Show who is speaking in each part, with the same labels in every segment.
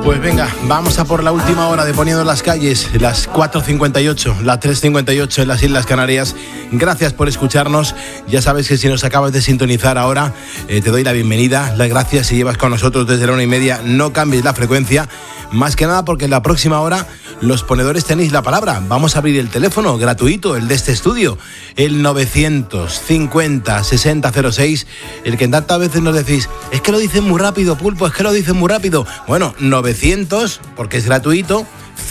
Speaker 1: Pues venga, vamos a por la última hora de Poniendo las Calles, las 4:58, las 3:58 en las Islas Canarias. Gracias por escucharnos. Ya sabes que si nos acabas de sintonizar ahora, te doy la bienvenida. Las gracias si llevas con nosotros desde la 1:30. No cambies la frecuencia, más que nada porque en la próxima hora los ponedores tenéis la palabra. Vamos a abrir el teléfono gratuito, el de este estudio, el 950-6006, el que tantas veces nos decís, es que lo dicen muy rápido, Pulpo, es que lo dicen muy rápido. Bueno, 900, porque es gratuito,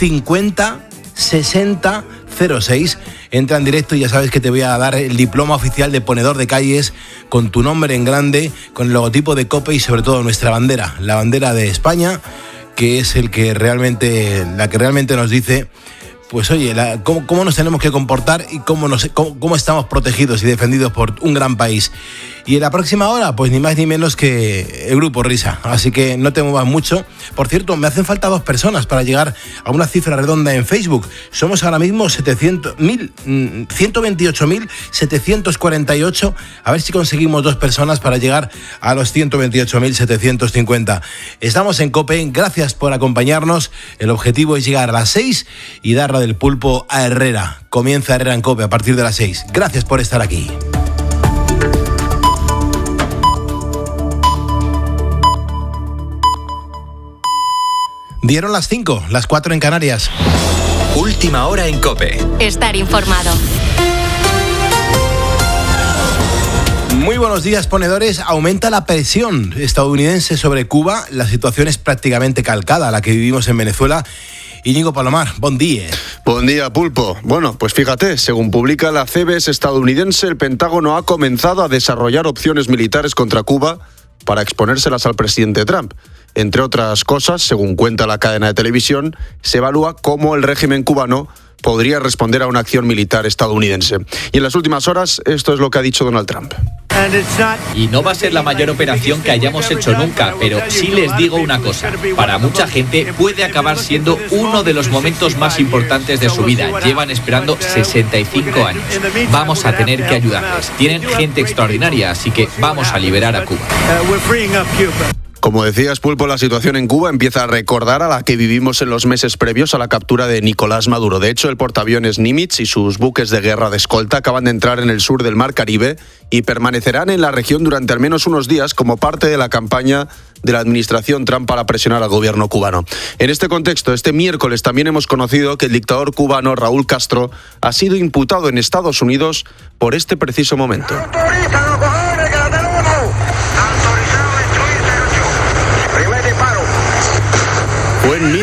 Speaker 1: 50-6006. Entra en directo y ya sabes que te voy a dar el diploma oficial de ponedor de calles con tu nombre en grande, con el logotipo de COPE y sobre todo nuestra bandera, la bandera de España, que es la que realmente nos dice, pues oye, cómo nos tenemos que comportar y cómo estamos protegidos y defendidos por un gran país. Y en la próxima hora, pues ni más ni menos que el Grupo Risa. Así que no te muevas mucho. Por cierto, me hacen falta 2 personas para llegar a una cifra redonda en Facebook. Somos ahora mismo 128.748. A ver si conseguimos 2 personas para llegar a los 128.750. Estamos en COPE. Gracias por acompañarnos. El objetivo es llegar a las 6 y dar la del pulpo a Herrera. Comienza Herrera en COPE a partir de las 6. Gracias por estar aquí. Dieron las 5, las 4 en Canarias.
Speaker 2: Última hora en COPE.
Speaker 3: Estar informado.
Speaker 1: Muy buenos días, ponedores. Aumenta la presión estadounidense sobre Cuba. La situación es prácticamente calcada a la que vivimos en Venezuela. Íñigo Palomar, buen día.
Speaker 4: Buen día, Pulpo. Bueno, pues fíjate, según publica la CBS estadounidense, el Pentágono ha comenzado a desarrollar opciones militares contra Cuba para exponérselas al presidente Trump. Entre otras cosas, según cuenta la cadena de televisión, se evalúa cómo el régimen cubano podría responder a una acción militar estadounidense. Y en las últimas horas, esto es lo que ha dicho Donald Trump.
Speaker 5: Y no va a ser la mayor operación que hayamos hecho nunca, pero sí les digo una cosa. Para mucha gente puede acabar siendo uno de los momentos más importantes de su vida. Llevan esperando 65 años. Vamos a tener que ayudarles. Tienen gente extraordinaria, así que vamos a liberar a Cuba.
Speaker 4: Como decías, Pulpo, la situación en Cuba empieza a recordar a la que vivimos en los meses previos a la captura de Nicolás Maduro. De hecho, el portaaviones Nimitz y sus buques de guerra de escolta acaban de entrar en el sur del Mar Caribe y permanecerán en la región durante al menos unos días como parte de la campaña de la administración Trump para presionar al gobierno cubano. En este contexto, este miércoles también hemos conocido que el dictador cubano Raúl Castro ha sido imputado en Estados Unidos por este preciso momento. Fue en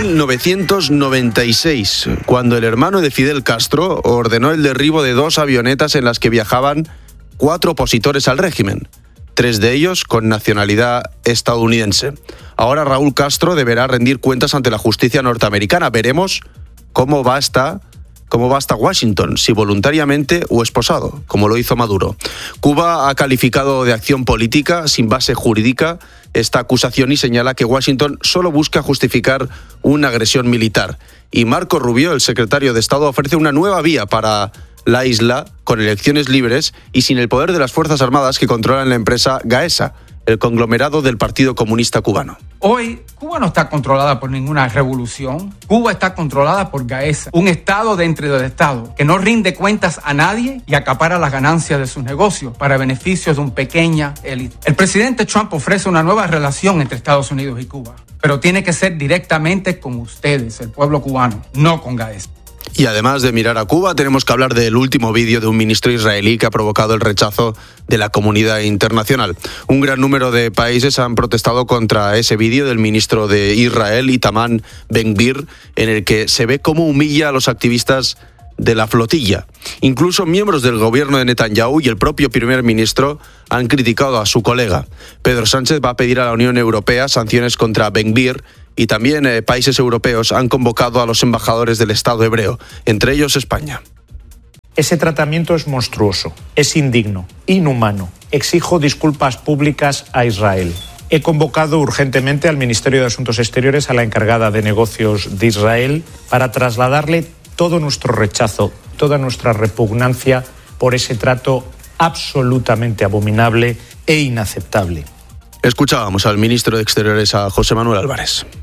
Speaker 4: 1996, cuando el hermano de Fidel Castro ordenó el derribo de 2 avionetas en las que viajaban 4 opositores al régimen, 3 de ellos con nacionalidad estadounidense. Ahora Raúl Castro deberá rendir cuentas ante la justicia norteamericana. Veremos cómo va hasta Washington, si voluntariamente o esposado, como lo hizo Maduro. Cuba ha calificado de acción política sin base jurídica esta acusación y señala que Washington solo busca justificar una agresión militar. Y Marco Rubio, el secretario de Estado, ofrece una nueva vía para la isla, con elecciones libres y sin el poder de las Fuerzas Armadas que controlan la empresa Gaesa, el conglomerado del Partido Comunista Cubano.
Speaker 6: Hoy, Cuba no está controlada por ninguna revolución. Cuba está controlada por Gaesa, un estado dentro del estado que no rinde cuentas a nadie y acapara las ganancias de sus negocios para beneficios de una pequeña élite. El presidente Trump ofrece una nueva relación entre Estados Unidos y Cuba, pero tiene que ser directamente con ustedes, el pueblo cubano, no con Gaesa.
Speaker 4: Y además de mirar a Cuba, tenemos que hablar del último vídeo de un ministro israelí que ha provocado el rechazo de la comunidad internacional. Un gran número de países han protestado contra ese vídeo del ministro de Israel, Itamar Ben-Gvir, en el que se ve cómo humilla a los activistas de la flotilla. Incluso miembros del gobierno de Netanyahu y el propio primer ministro han criticado a su colega. Pedro Sánchez va a pedir a la Unión Europea sanciones contra Ben-Gvir y también países europeos han convocado a los embajadores del Estado hebreo, entre ellos España.
Speaker 7: Ese tratamiento es monstruoso, es indigno, inhumano. Exijo disculpas públicas a Israel. He convocado urgentemente al Ministerio de Asuntos Exteriores a la encargada de negocios de Israel para trasladarle todo nuestro rechazo, toda nuestra repugnancia por ese trato absolutamente abominable e inaceptable.
Speaker 4: Escuchábamos al ministro de Exteriores, a José Manuel Álvarez.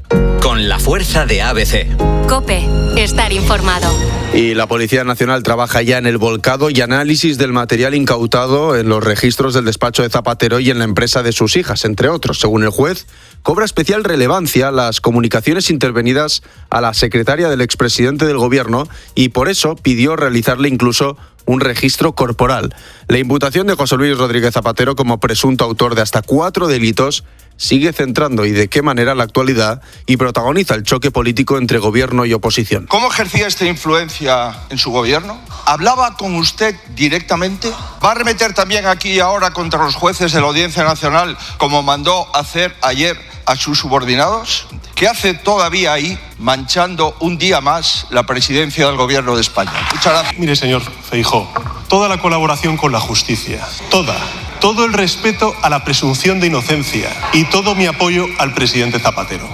Speaker 2: Con la fuerza de ABC.
Speaker 3: COPE. Estar informado.
Speaker 4: Y la Policía Nacional trabaja ya en el volcado y análisis del material incautado en los registros del despacho de Zapatero y en la empresa de sus hijas, entre otros. Según el juez, cobra especial relevancia las comunicaciones intervenidas a la secretaria del expresidente del gobierno y por eso pidió realizarle incluso un registro corporal. La imputación de José Luis Rodríguez Zapatero como presunto autor de hasta 4 delitos sigue centrando y de qué manera la actualidad y protagoniza el choque político entre gobierno y oposición.
Speaker 8: ¿Cómo ejercía esta influencia en su gobierno? ¿Hablaba con usted directamente? ¿Va a arremeter también aquí y ahora contra los jueces de la Audiencia Nacional como mandó hacer ayer a sus subordinados? ¿Qué hace todavía ahí manchando un día más la presidencia del gobierno de España? Muchas gracias.
Speaker 9: Mire, señor Feijóo, toda la colaboración con la justicia, todo el respeto a la presunción de inocencia y todo mi apoyo al presidente Zapatero.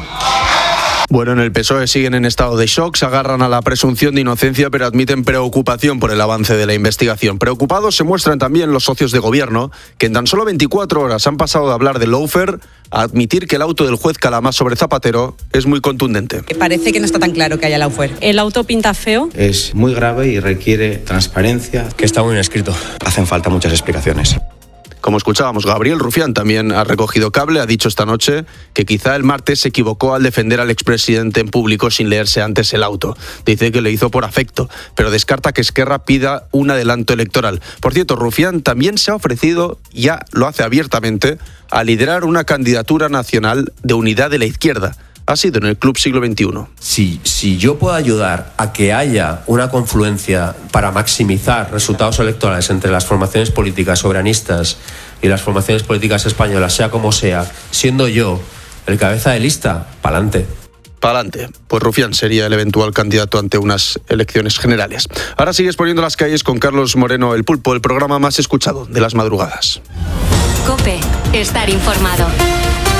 Speaker 4: Bueno, en el PSOE siguen en estado de shock, se agarran a la presunción de inocencia, pero admiten preocupación por el avance de la investigación. Preocupados se muestran también los socios de gobierno, que en tan solo 24 horas han pasado de hablar de lawfare a admitir que el auto del juez Calamás sobre Zapatero es muy contundente.
Speaker 10: Parece que no está tan claro que haya lawfare.
Speaker 11: El auto pinta feo.
Speaker 12: Es muy grave y requiere transparencia.
Speaker 13: Que está muy bien escrito.
Speaker 12: Hacen falta muchas explicaciones.
Speaker 4: Como escuchábamos, Gabriel Rufián también ha recogido cable, ha dicho esta noche que quizá el martes se equivocó al defender al expresidente en público sin leerse antes el auto. Dice que le hizo por afecto, pero descarta que Esquerra pida un adelanto electoral. Por cierto, Rufián también se ha ofrecido, ya lo hace abiertamente, a liderar una candidatura nacional de unidad de la izquierda. Ha sido en el Club Siglo XXI.
Speaker 13: Si yo puedo ayudar a que haya una confluencia para maximizar resultados electorales entre las formaciones políticas soberanistas y las formaciones políticas españolas, sea como sea, siendo yo el cabeza de lista, pa'lante.
Speaker 4: Pa'lante. Pues Rufián sería el eventual candidato ante unas elecciones generales. Ahora sigues poniendo las calles con Carlos Moreno, El Pulpo, el programa más escuchado de las madrugadas.
Speaker 3: COPE. Estar informado.